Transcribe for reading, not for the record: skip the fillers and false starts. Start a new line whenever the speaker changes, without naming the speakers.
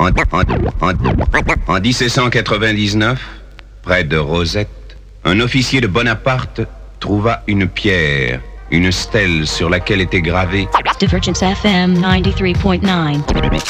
En 1799, près de Rosette, un officier de Bonaparte trouva une pierre, une stèle sur laquelle était gravé
Divergence FM 93.9.